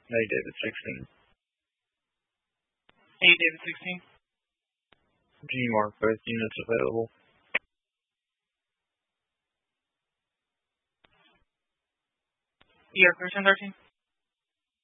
Hey, David 16. Hey, David 16. Can you mark both units available? ER 1313.